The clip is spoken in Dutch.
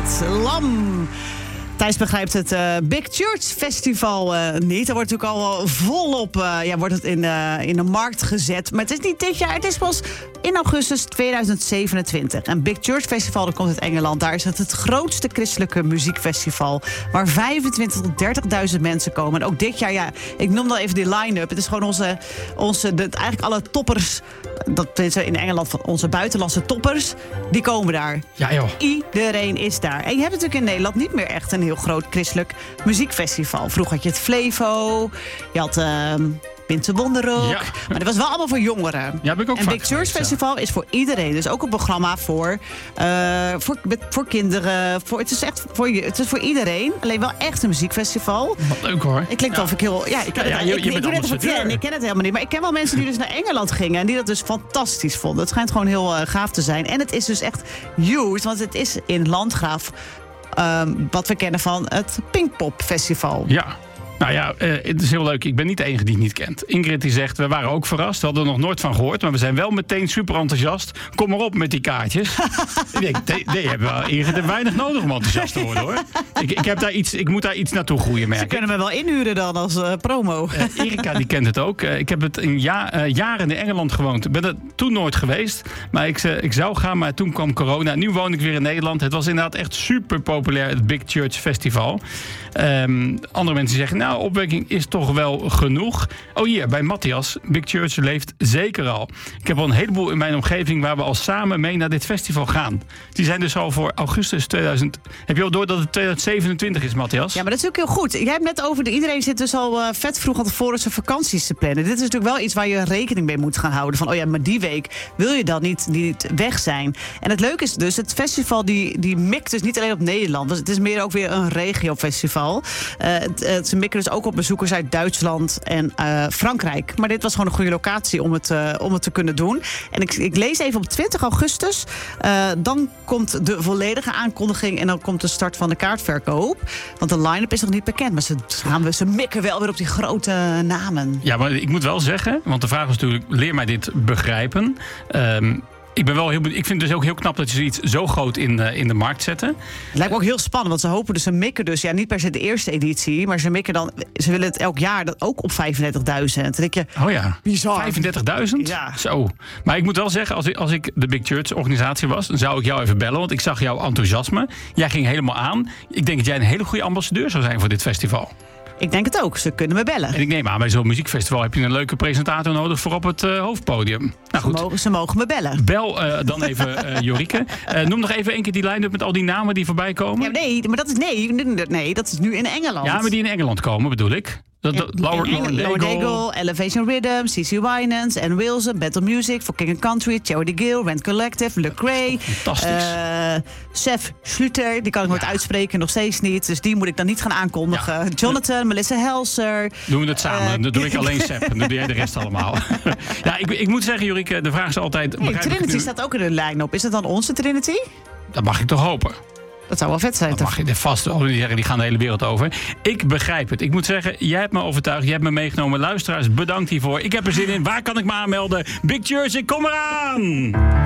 met Lam. Thijs begrijpt het Big Church Festival niet. Er wordt natuurlijk al volop wordt het in de markt gezet. Maar het is niet dit jaar, het is pas in augustus 2027. En Big Church Festival, dat komt uit Engeland. Daar is het grootste christelijke muziekfestival. Waar 25.000 tot 30.000 mensen komen. En ook dit jaar, ik noem dan even die line-up. Het is gewoon eigenlijk alle toppers. Dat is in Engeland van onze buitenlandse toppers. Die komen daar. Ja, joh. Iedereen is daar. En je hebt natuurlijk in Nederland niet meer echt een heel groot christelijk muziekfestival. Vroeger had je het Flevo. Je had Winter Wonderrock. Ja. Maar dat was wel allemaal voor jongeren. Ja, ben ik ook en Big Church Festival is voor iedereen. Dus ook een programma voor kinderen. Het is voor iedereen. Alleen wel echt een muziekfestival. Wat leuk hoor. Ik klink of ik heel... Ja, ik ken het helemaal niet. Maar ik ken wel mensen die dus naar Engeland gingen. En die dat dus fantastisch vonden. Het schijnt gewoon heel gaaf te zijn. En het is dus echt huge. Want het is in Landgraaf wat we kennen van het Pinkpop Festival. Ja. Nou ja, het is heel leuk. Ik ben niet de enige die het niet kent. Ingrid die zegt, we waren ook verrast. We hadden er nog nooit van gehoord. Maar we zijn wel meteen super enthousiast. Kom maar op met die kaartjes. Ik denk, nee, Ingrid heeft weinig nodig om enthousiast te worden, hoor. Ik moet daar iets naartoe groeien, merk ik. Ze kunnen me wel inhuren dan als promo. Erika die kent het ook. Ik heb het jaren in Engeland gewoond. Ik ben er toen nooit geweest. Maar ik zou gaan, maar toen kwam corona. Nu woon ik weer in Nederland. Het was inderdaad echt super populair, het Big Church Festival. Andere mensen zeggen, nou, opwekking is toch wel genoeg. Oh, hier, bij Matthias. Big Church leeft zeker al. Ik heb al een heleboel in mijn omgeving waar we al samen mee naar dit festival gaan. Die zijn dus al voor augustus 2000. Heb je al door dat het 2027 is, Matthias? Ja, maar dat is ook heel goed. Jij hebt net over iedereen zit dus al vet vroeg aan tevoren zijn vakanties te plannen. Dit is natuurlijk wel iets waar je rekening mee moet gaan houden. Van, oh ja, maar die week wil je dan niet weg zijn. En het leuke is dus, het festival die mikt dus niet alleen op Nederland. Dus het is meer ook weer een regiofestival. Ze mikken dus ook op bezoekers uit Duitsland en Frankrijk. Maar dit was gewoon een goede locatie om het te kunnen doen. En ik lees even op 20 augustus. Dan komt de volledige aankondiging en dan komt de start van de kaartverkoop. Want de line-up is nog niet bekend. Maar ze mikken wel weer op die grote namen. Ja, maar ik moet wel zeggen, want de vraag was natuurlijk, leer mij dit begrijpen. Ik vind het dus ook heel knap dat je zoiets zo groot in de markt zetten. Het lijkt me ook heel spannend, want ze hopen dus, ze mikken dus, ja, niet per se de eerste editie, maar ze willen het elk jaar dat ook op 35.000. Dan denk je, oh ja, bizar. 35.000? Ja. Zo. Maar ik moet wel zeggen, als ik de Big Church organisatie was, dan zou ik jou even bellen, want ik zag jouw enthousiasme. Jij ging helemaal aan. Ik denk dat jij een hele goede ambassadeur zou zijn voor dit festival. Ik denk het ook. Ze kunnen me bellen. En ik neem aan, bij zo'n muziekfestival heb je een leuke presentator nodig voor op het hoofdpodium. Nou, goed. Ze mogen me bellen. Bel dan even Jorike. Noem nog even een keer die line-up met al die namen die voorbij komen. Ja, maar dat is nu in Engeland. Ja, maar die in Engeland komen, bedoel ik. Lauren Daigle, Elevation Rhythm, CeCe Winans, Ann Wilson, Battle Music, For King and Country, Charity Gill, Rent Collective, Lecrae. Fantastisch. Sef Schluter, die kan ik nooit uitspreken, nog steeds niet. Dus die moet ik dan niet gaan aankondigen. Ja. Jonathan, Melissa Helser. Doen we het samen. Dan doe ik alleen Sef. Dan doe jij de rest allemaal. Ja, ik moet zeggen, Jorike, de vraag is altijd... Trinity staat ook in de line-up. Is dat dan onze Trinity? Dat mag ik toch hopen. Dat zou wel vet zijn. Dat mag je vast wel zeggen, die gaan de hele wereld over. Ik begrijp het. Ik moet zeggen, jij hebt me overtuigd. Jij hebt me meegenomen. Luisteraars, bedankt hiervoor. Ik heb er zin in. Waar kan ik me aanmelden? Big Church, ik kom eraan!